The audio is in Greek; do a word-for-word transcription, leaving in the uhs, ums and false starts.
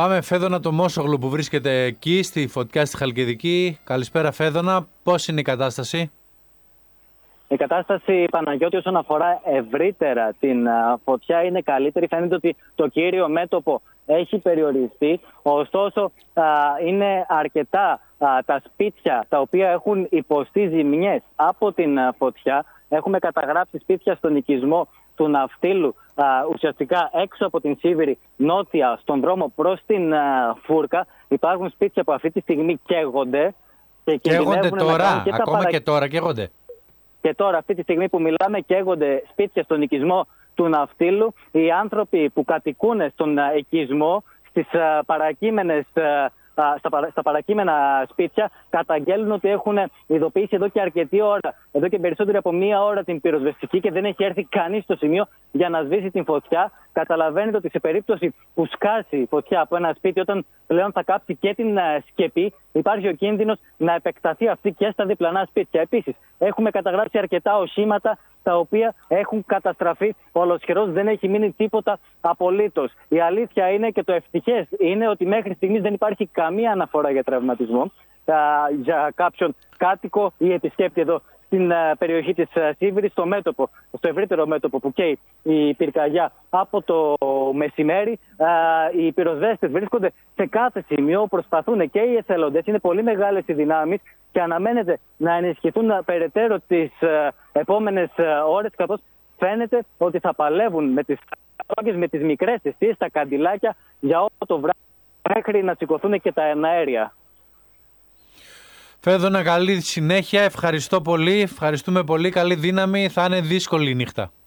Πάμε Φέδωνα το Μόσογλου που βρίσκεται εκεί στη φωτιά στη Χαλκιδική. Καλησπέρα Φέδωνα, πώς είναι η κατάσταση? Η κατάσταση, Παναγιώτη, όσον αφορά ευρύτερα την φωτιά είναι καλύτερη. Φαίνεται ότι το κύριο μέτωπο έχει περιοριστεί. Ωστόσο, είναι αρκετά τα σπίτια τα οποία έχουν υποστεί ζημιές από την φωτιά. Έχουμε καταγράψει σπίτια στον οικισμό του Ναυτίλου, ουσιαστικά έξω από την Σίβηρη, νότια στον δρόμο προς την Φούρκα. Υπάρχουν σπίτια που αυτή τη στιγμή καίγονται. Και καίγονται τώρα, και ακόμα παρα... και τώρα καίγονται. Και τώρα, αυτή τη στιγμή που μιλάμε, καίγονται σπίτια στον οικισμό του Ναυτίλου. Οι άνθρωποι που κατοικούν στον οικισμό, στις παρακείμενες, στα, παρα, στα παρακείμενα σπίτια, καταγγέλνουν ότι έχουν ειδοποιήσει εδώ και αρκετή ώρα, εδώ και περισσότερη από μία ώρα, την πυροσβεστική και δεν έχει έρθει κανείς στο σημείο για να σβήσει την φωτιά. Καταλαβαίνετε ότι σε περίπτωση που σκάσει η φωτιά από ένα σπίτι, όταν πλέον θα κάψει και την σκεπή, υπάρχει ο κίνδυνος να επεκταθεί αυτή και στα διπλανά σπίτια. Επίσης, έχουμε καταγράψει αρκετά οχήματα τα οποία έχουν καταστραφεί ολοσχερώς, δεν έχει μείνει τίποτα απολύτως. Η αλήθεια είναι και το ευτυχές είναι ότι μέχρι στιγμής δεν υπάρχει καμία αναφορά για τραυματισμό για κάποιον κάτοικο ή επισκέπτη εδώ στην περιοχή της Σίβηρης, στο μέτωπο, στο ευρύτερο μέτωπο που καίει η πυρκαγιά από το μεσημέρι. Οι πυροσβέστες βρίσκονται σε κάθε σημείο, προσπαθούν και οι εθελοντές, είναι πολύ μεγάλες οι δυνάμεις και αναμένεται να ενισχυθούν περαιτέρω τις επόμενες ώρες, καθώς φαίνεται ότι θα παλεύουν με τις κατρόγκες, με τις μικρές αιστείες, τα καντιλάκια για όλο το βράδυ μέχρι να σηκωθούν και τα εναέρια. Φέδωνα, καλή συνέχεια, ευχαριστώ πολύ, ευχαριστούμε πολύ, καλή δύναμη, θα είναι δύσκολη η νύχτα.